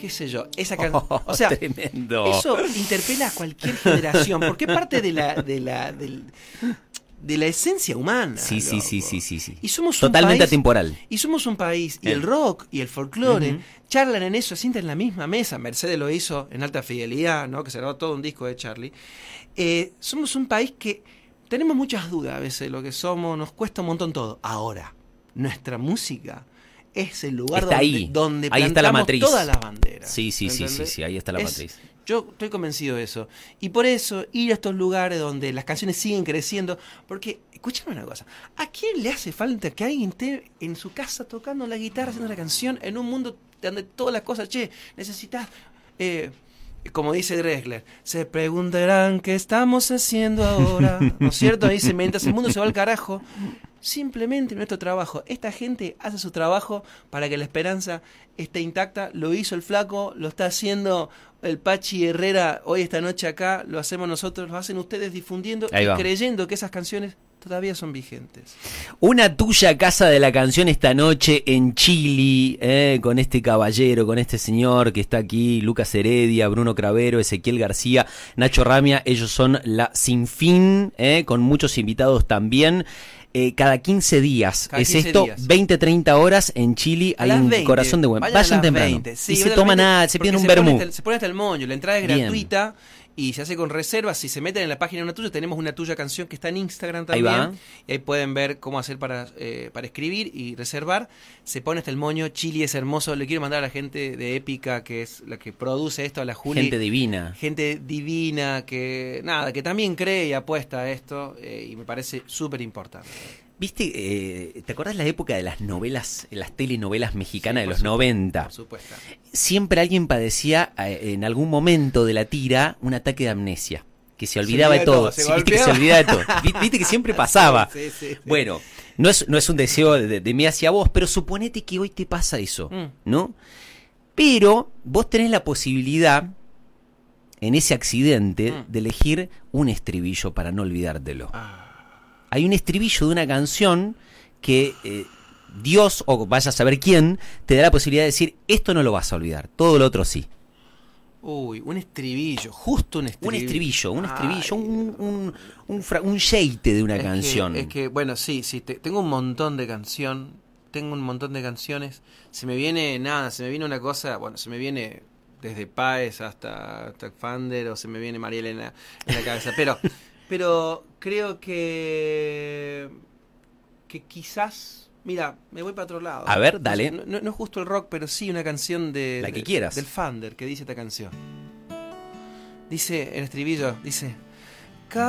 qué sé yo, esa canción. O sea, tremendo. eso interpela a cualquier generación, porque es parte de la esencia humana. Sí. Y somos totalmente un país, atemporal. Y somos un país, y el rock y el folclore charlan en eso, sienten en la misma mesa. Mercedes lo hizo en Alta Fidelidad, ¿no? Que se grabó todo un disco de Charlie. Somos un país que tenemos muchas dudas a veces de lo que somos, nos cuesta un montón todo. Ahora, nuestra música es el lugar donde ahí está la matriz. Todas las banderas. Sí, ahí está la matriz. Yo estoy convencido de eso. Y por eso ir a estos lugares donde las canciones siguen creciendo, porque, escúchame una cosa, ¿a quién le hace falta que alguien esté en su casa tocando la guitarra, haciendo una canción, en un mundo donde todas las cosas, necesitas... como dice Drexler, se preguntarán qué estamos haciendo ahora, ¿no es cierto? Dice, mientras el mundo se va al carajo, simplemente nuestro trabajo. Esta gente hace su trabajo para que la esperanza esté intacta. Lo hizo el Flaco, lo está haciendo el Pachi Herrera hoy esta noche acá, lo hacemos nosotros, lo hacen ustedes difundiendo y creyendo que esas canciones todavía son vigentes. Una tuya casa de la canción esta noche en Chile, con este caballero, con este señor que está aquí, Lucas Heredia, Bruno Cravero, Ezequiel García, Nacho Ramia. Ellos son la Sinfín, con muchos invitados también. Cada 15 días. Cada es 15 esto, días. 20-30 horas en Chile, ahí en 20, Corazón de Buen. Vayan temprano. 20. Sí, y se toman nada, se piden un vermú. Se pone hasta el moño, la entrada es gratuita y se hace con reservas. Si se meten en la página de Una Tuya, tenemos Una Tuya Canción que está en Instagram también. Ahí va. Y ahí pueden ver cómo hacer para escribir y reservar. Se pone hasta el moño, Chile es hermoso. Le quiero mandar a la gente de Épica, que es la que produce esto, a la Juli. Gente divina. Gente divina que también cree y apuesta a esto, y me parece súper importante. ¿Viste? ¿Te acordás la época de las novelas, las telenovelas mexicanas de los supuesto, 90? Por supuesto. Siempre alguien padecía en algún momento de la tira un ataque de amnesia, que se olvidaba de todo. Viste que se olvidaba de todo. Viste que siempre pasaba. Sí. Bueno, no es un deseo de mí hacia vos, pero suponete que hoy te pasa eso, ¿no? Pero vos tenés la posibilidad, en ese accidente, de elegir un estribillo para no olvidártelo. Hay un estribillo de una canción que Dios, o vaya a saber quién, te da la posibilidad de decir, esto no lo vas a olvidar, todo lo otro sí. Uy, un estribillo, justo un estribillo. Un estribillo, un sheite de una canción. Es que, bueno, sí, tengo un montón de canciones. Se me viene una cosa, bueno, se me viene desde Páez hasta Fander, o se me viene María Elena en la cabeza, pero creo que quizás, mira, me voy para otro lado. A ver, dale. No es justo el rock, pero sí una canción la que quieras. del Fander, que dice esta canción. Dice, el estribillo, dice: